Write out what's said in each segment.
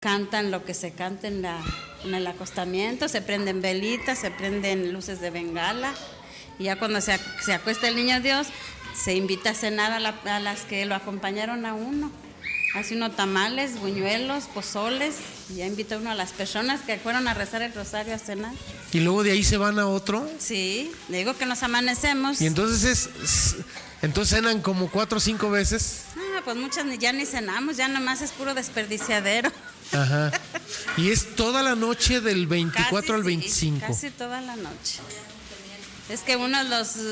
cantan lo que se canta en el acostamiento, se prenden velitas, se prenden luces de bengala, y ya cuando se acuesta el niño Dios, se invita a cenar a las que lo acompañaron a uno. Hace uno tamales, buñuelos, pozoles, y ya invita uno a las personas que fueron a rezar el rosario a cenar. ¿Y luego de ahí se van a otro? Sí, le digo que nos amanecemos. ¿Y entonces entonces cenan como 4 o 5 veces? Pues muchas ya ni cenamos, ya nomás es puro desperdiciadero. Ajá. ¿Y es toda la noche del 24 al 25? Casi toda la noche. Es que unos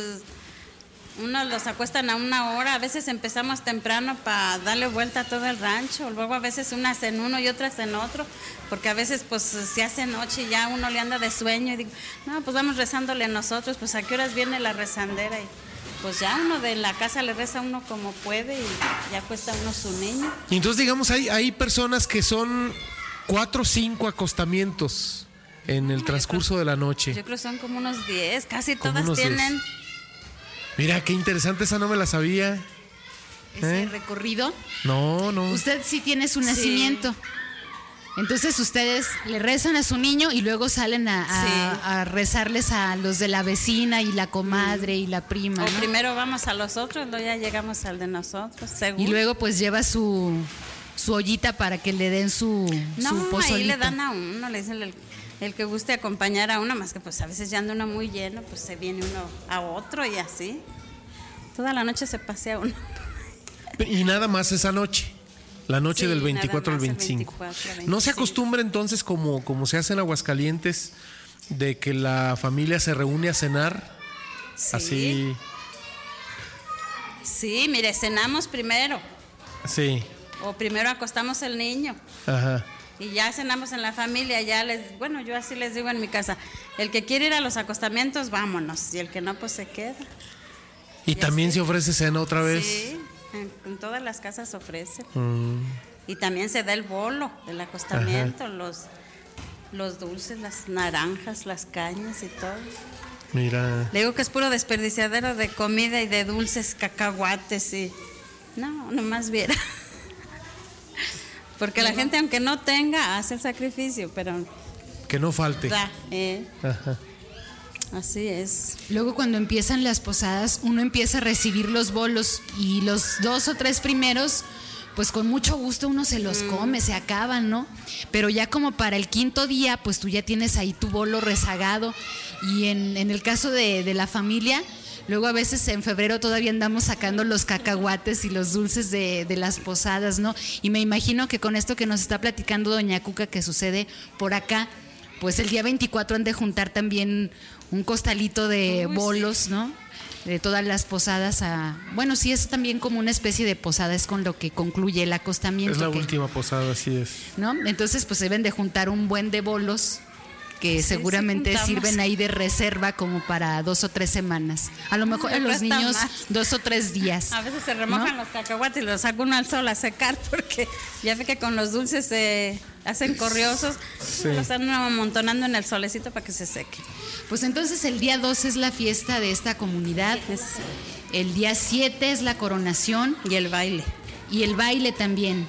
los acuestan a 1 hora, a veces empezamos temprano para darle vuelta a todo el rancho, luego a veces unas en uno y otras en otro, porque a veces pues se hace noche y ya uno le anda de sueño y digo, no, pues vamos rezándole nosotros, pues a qué horas viene la rezandera, y pues ya uno de la casa le reza uno como puede y ya acuesta uno su niño. Y entonces digamos hay personas que son 4 o 5 acostamientos en el transcurso de la noche. Yo creo que son como unos 10, casi todas tienen. 10. Mira, qué interesante, esa no me la sabía. ¿Ese recorrido? No. Usted sí tiene su nacimiento. Entonces ustedes le rezan a su niño y luego salen a rezarles a los de la vecina y la comadre y la prima, ¿no? O primero vamos a los otros, luego ya llegamos al de nosotros, seguro. Y luego pues lleva su ollita para que le den su pozolito. Ahí le dan a uno, le dicen el que guste acompañar a uno, más que pues a veces ya anda uno muy lleno, pues se viene uno a otro y así. Toda la noche se pasea uno. Y nada más esa noche. La noche del 24 al 25. ¿No se acostumbra entonces, como se hace en Aguascalientes, de que la familia se reúne a cenar? Sí. Así. Sí, mire, cenamos primero. Sí. O primero acostamos el niño. Ajá. Y ya cenamos en la familia, yo así les digo en mi casa, el que quiere ir a los acostamientos, vámonos, y el que no, pues se queda. ¿Y también así se ofrece cena otra vez? Sí, en todas las casas se ofrece. Y también se da el bolo del acostamiento, los dulces, las naranjas, las cañas y todo. Mira. Le digo que es puro desperdiciadero de comida y de dulces, cacahuates y... No, nomás viera. Porque la gente, aunque no tenga, hace el sacrificio, pero... Que no falte. Ajá. Así es. Luego cuando empiezan las posadas, uno empieza a recibir los bolos y los 2 o 3 primeros, pues con mucho gusto uno se los come, se acaban, ¿no? Pero ya como para el 5.º día, pues tú ya tienes ahí tu bolo rezagado. Y en el caso de la familia, luego a veces en febrero todavía andamos sacando los cacahuates y los dulces de las posadas, ¿no? Y me imagino que con esto que nos está platicando doña Cuca que sucede por acá, pues el día 24 han de juntar también un costalito de bolos, sí, ¿no? De todas las posadas bueno, sí, es también como una especie de posada, es con lo que concluye el acostamiento. Es la última posada, así es. ¿No? Entonces, pues deben de juntar un buen de bolos que seguramente sirven ahí de reserva como para 2 o 3 semanas. A lo mejor a los niños más. 2 o 3 días. A veces se remojan, ¿no?, los cacahuates y los saca uno al sol a secar, porque ya ve que con los dulces se hacen corriosos, sí, los están amontonando en el solecito para que se seque. Pues entonces el día 2 es la fiesta de esta comunidad, el día 7 es la coronación. Y el baile. Y el baile también,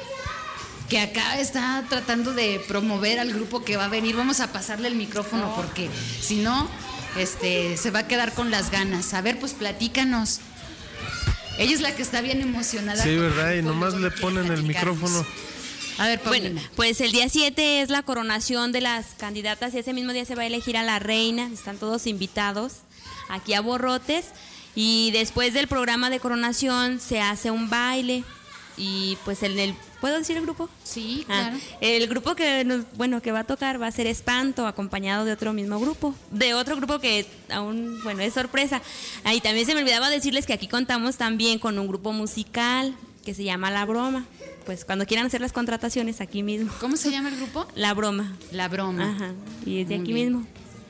que acá está tratando de promover al grupo que va a venir. Vamos a pasarle el micrófono porque si no, se va a quedar con las ganas. A ver, pues platícanos. Ella es la que está bien emocionada. Sí, ¿verdad? Y nomás le ponen el micrófono. A ver, Paulina. Bueno, pues el día 7 es la coronación de las candidatas y ese mismo día se va a elegir a la reina. Están todos invitados aquí a Borrotes. Y después del programa de coronación se hace un baile. Y pues ¿puedo decir el grupo? Sí, claro. El grupo que va a tocar va a ser Espanto, acompañado de otro grupo que aún, es sorpresa. Ahí también se me olvidaba decirles que aquí contamos también con un grupo musical que se llama La Broma. Pues cuando quieran hacer las contrataciones aquí mismo. ¿Cómo se llama el grupo? La Broma. La Broma. Ajá, y es de aquí mismo.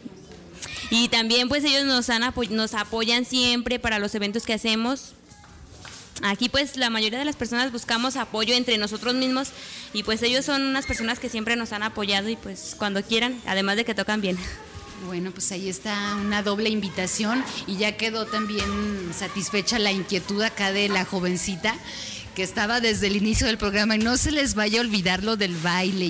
Y también pues ellos nos apoyan siempre para los eventos que hacemos. Aquí pues la mayoría de las personas buscamos apoyo entre nosotros mismos y pues ellos son unas personas que siempre nos han apoyado y pues cuando quieran, además de que tocan bien. Bueno, pues ahí está una doble invitación y ya quedó también satisfecha la inquietud acá de la jovencita que estaba desde el inicio del programa, y no se les vaya a olvidar lo del baile.